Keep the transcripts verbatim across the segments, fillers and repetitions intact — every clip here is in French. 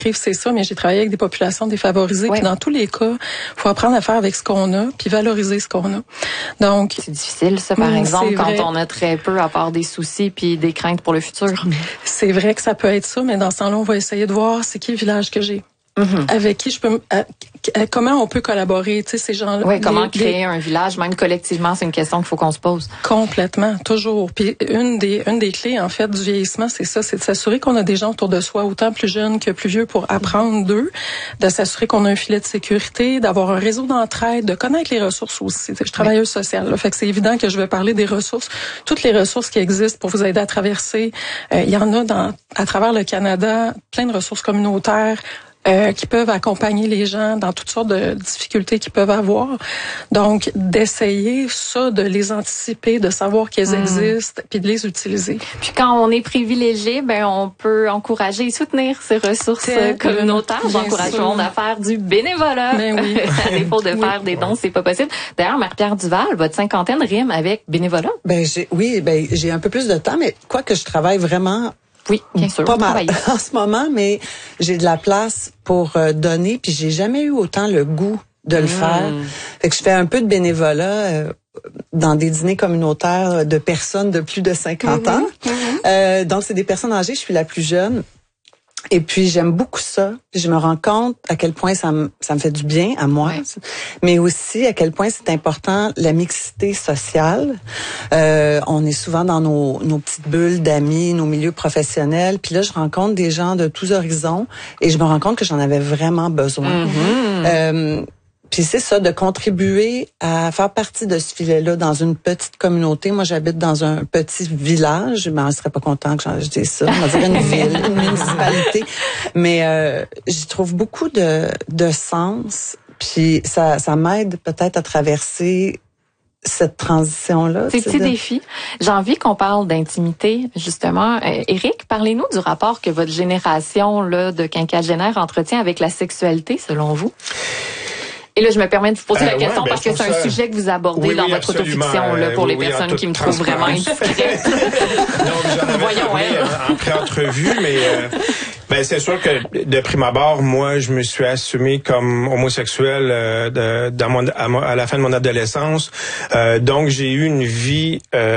c'est ça, mais j'ai travaillé avec des populations défavorisées. Ouais. Puis dans tous les cas, faut apprendre à faire avec ce qu'on a, puis valoriser ce qu'on a. Donc c'est difficile, ça, par mmh, exemple, quand vrai. on a très peu à part des soucis puis des craintes pour le futur. C'est vrai que ça peut être ça, mais dans ce temps-là, on va essayer de voir c'est qui le village que j'ai. Mm-hmm. Avec qui je peux, à, à, comment on peut collaborer, tu sais, ces gens-là. Oui, comment des, créer des... un village, même collectivement, c'est une question qu'il faut qu'on se pose. Complètement, toujours. Puis une des, une des clés, en fait, du vieillissement, c'est ça, c'est de s'assurer qu'on a des gens autour de soi, autant plus jeunes que plus vieux, pour apprendre d'eux, de s'assurer qu'on a un filet de sécurité, d'avoir un réseau d'entraide, de connaître les ressources aussi. Je suis travailleuse sociale, là, fait que c'est évident que je vais parler des ressources, toutes les ressources qui existent pour vous aider à traverser. Euh, il y en a dans, à travers le Canada, plein de ressources communautaires. Euh, qui peuvent accompagner les gens dans toutes sortes de difficultés qu'ils peuvent avoir. Donc, d'essayer ça, de les anticiper, de savoir qu'elles mmh. existent, puis de les utiliser. Puis quand on est privilégié, ben on peut encourager et soutenir ces ressources C'est communautaires. J'encourage tout le monde à faire du bénévolat. Ben oui. À défaut de oui. faire des dons, c'est pas possible. D'ailleurs, Marie-Pierre Duval, votre cinquantaine rime avec bénévolat. Ben j'ai, oui, ben j'ai un peu plus de temps, mais quoi que je travaille vraiment. Oui, bien sûr. Pas mal en ce moment, mais j'ai de la place pour euh, donner, puis j'ai jamais eu autant le goût de le mmh. faire. Fait que je fais un peu de bénévolat euh, dans des dîners communautaires de personnes de plus de cinquante mmh. ans. Mmh. Euh, donc, c'est des personnes âgées, je suis la plus jeune. Et puis, j'aime beaucoup ça. Je me rends compte à quel point ça me, ça me fait du bien à moi, ouais. mais aussi à quel point c'est important la mixité sociale. Euh, on est souvent dans nos, nos petites bulles d'amis, nos milieux professionnels. Puis là, je rencontre des gens de tous horizons et je me rends compte que j'en avais vraiment besoin. Mm-hmm. Euh, Puis c'est ça, de contribuer à faire partie de ce filet-là dans une petite communauté. Moi, j'habite dans un petit village. Ben, on serait pas content que je dise ça. On va dire une ville, une municipalité. Mais euh, j'y trouve beaucoup de, de sens. Puis ça, ça m'aide peut-être à traverser cette transition-là. Ces petits de... défis. J'ai envie qu'on parle d'intimité, justement. Euh, Éric, parlez-nous du rapport que votre génération là de quinquagénaires entretient avec la sexualité, selon vous. Et là, je me permets de vous poser euh, la question ouais, ben, parce que c'est un ça... sujet que vous abordez oui, dans oui, votre autofiction là, pour euh, les oui, personnes qui me trouvent vraiment indiscrète. Donc, j'en avais Voyons, parlé en pré-entrevue, mais euh, ben, c'est sûr que de prime abord, moi, je me suis assumé comme homosexuel euh, de, dans mon, à, mon, à la fin de mon adolescence. Euh, donc, j'ai eu une vie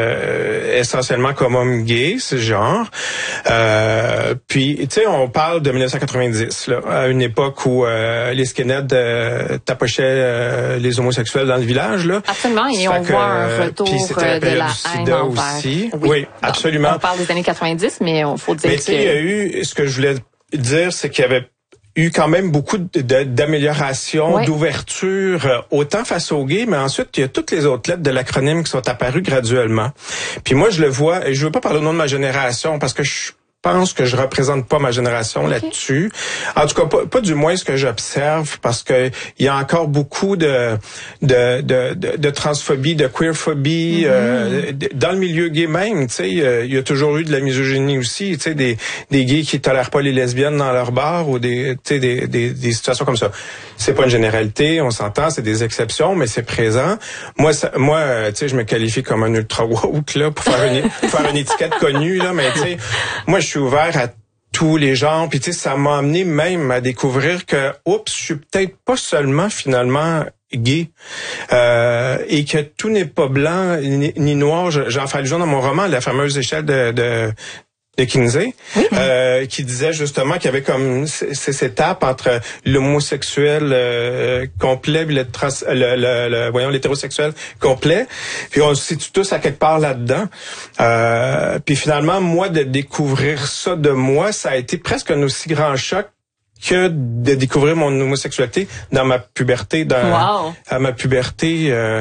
euh, essentiellement comme homme gay, ce genre. Euh, puis, tu sais, on parle de dix-neuf cent quatre-vingt-dix, là, à une époque où euh, les skinheads euh, tapochaient euh, les homosexuels dans le village. Là. Absolument, et on que, voit un retour la de la haine envers. Aussi. Oui, oui absolument. On parle des années quatre-vingt-dix, mais il faut dire mais, que... Mais tu sais, il y a eu, ce que je voulais dire, c'est qu'il y avait eu quand même beaucoup de, de, d'amélioration, ouais. d'ouverture, euh, autant face aux gays, mais ensuite, il y a toutes les autres lettres de l'acronyme qui sont apparues graduellement. Puis moi, je le vois, et je veux pas parler au nom de ma génération, parce que je pense que je représente pas ma génération okay. là-dessus. En tout cas, pas, pas du moins ce que j'observe, parce que il y a encore beaucoup de de de, de, de transphobie, de queerphobie mm-hmm. euh, dans le milieu gay même. Tu sais, il y a toujours eu de la misogynie aussi. Tu sais, des des gays qui tolèrent pas les lesbiennes dans leur bar ou des tu sais des, des des situations comme ça. C'est pas une généralité, on s'entend, c'est des exceptions, mais c'est présent. Moi, ça, moi, tu sais, je me qualifie comme un ultra woke là pour faire une pour faire une étiquette connue là, mais tu sais, moi je suis ouvert à tous les genres, puis tu sais, ça m'a amené même à découvrir que, oups, je suis peut-être pas seulement finalement gay, euh, et que tout n'est pas blanc ni, ni noir. J'en fais allusion dans mon roman, la fameuse échelle de, de de Kinsey, oui. euh, qui disait justement qu'il y avait comme ces étapes entre l'homosexuel euh, complet et le, trans, le, le, le voyons l'hétérosexuel complet, puis on se situe tous à quelque part là-dedans. Euh, puis finalement, moi, de découvrir ça de moi, ça a été presque un aussi grand choc que de découvrir mon homosexualité dans ma puberté, dans wow. à ma puberté. Euh,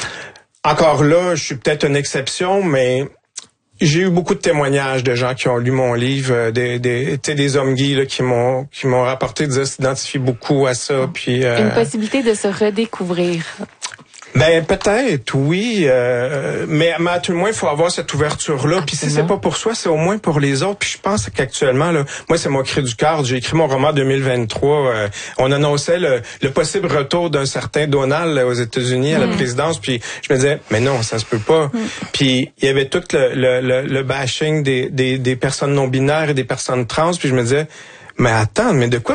encore là, je suis peut-être une exception, mais j'ai eu beaucoup de témoignages de gens qui ont lu mon livre, des des des hommes gays là, qui m'ont qui m'ont rapporté, disaient s'identifient beaucoup à ça. Puis euh, une possibilité de se redécouvrir. Ben peut-être, oui, euh, mais, mais à tout le moins, il faut avoir cette ouverture-là. Puis si c'est pas pour soi, c'est au moins pour les autres. Puis je pense qu'actuellement, là, moi, c'est mon cri du cœur. J'ai écrit mon roman deux mille vingt-trois. Euh, on annonçait le, le possible retour d'un certain Donald là, aux États-Unis à la mm. présidence. Puis je me disais, mais non, ça se peut pas. Mm. Puis il y avait tout le, le, le, le bashing des, des, des personnes non binaires et des personnes trans. Puis je me disais, mais attends, mais de quoi